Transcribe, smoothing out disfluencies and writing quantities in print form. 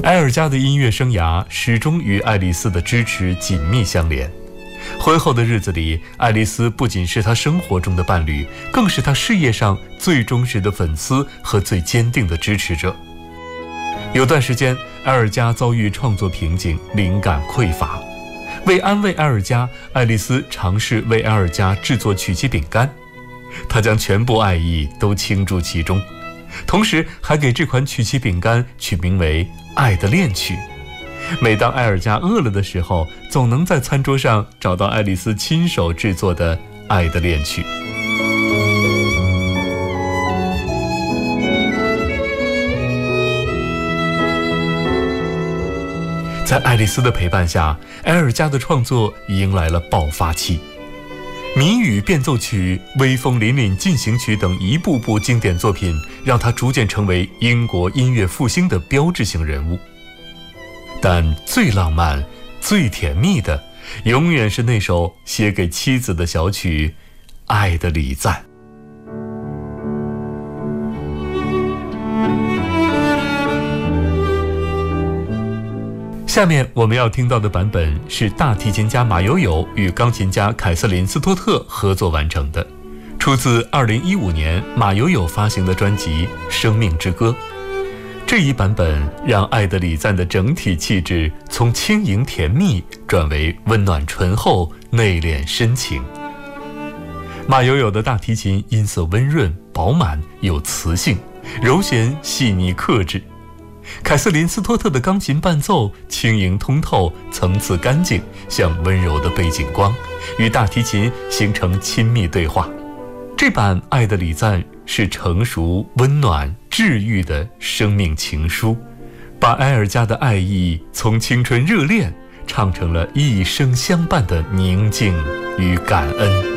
埃尔加的音乐生涯始终与爱丽丝的支持紧密相连。婚后的日子里，爱丽丝不仅是他生活中的伴侣，更是他事业上最忠实的粉丝和最坚定的支持者。有段时间，埃尔加遭遇创作瓶颈，灵感匮乏。为安慰埃尔加，爱丽丝尝试为埃尔加制作曲奇饼干，她将全部爱意都倾注其中，同时还给这款曲奇饼干取名为《爱的恋曲》。每当埃尔加饿了的时候，总能在餐桌上找到爱丽丝亲手制作的《爱的恋曲》。在爱丽丝的陪伴下，埃尔加的创作迎来了爆发期。谜语变奏曲、威风凛凛进行曲等一部部经典作品，让他逐渐成为英国音乐复兴的标志性人物。但最浪漫、最甜蜜的，永远是那首写给妻子的小曲《爱的礼赞》。下面我们要听到的版本是大提琴家马友友与钢琴家凯瑟琳斯托特合作完成的，出自2015年马友友发行的专辑《生命之歌》。这一版本让《爱的礼赞》的整体气质从轻盈甜蜜转为温暖醇厚、内敛深情。马友友的大提琴音色温润饱满有磁性，柔弦细腻克制。凯瑟琳斯托特的钢琴伴奏轻盈通透，层次干净，像温柔的背景光，与大提琴形成亲密对话。这版《爱的礼赞》是成熟、温暖、治愈的生命情书，把埃尔加的爱意从青春热恋唱成了一生相伴的宁静与感恩。